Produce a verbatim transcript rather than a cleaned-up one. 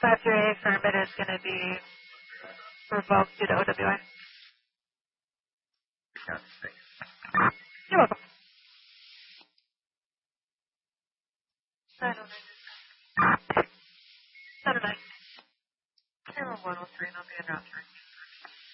five three eight permit is going to be revoked due to O W I. You're welcome. nine oh nine. nine oh nine. zero one oh three, and I'll be in route three.